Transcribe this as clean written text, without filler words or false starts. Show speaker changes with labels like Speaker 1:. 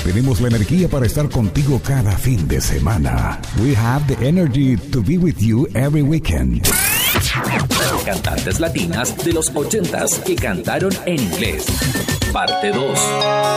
Speaker 1: Tenemos la energía para estar contigo cada fin de semana. We have the energy to be with you every weekend.
Speaker 2: Cantantes latinas de los 80s que cantaron en inglés. Parte 2.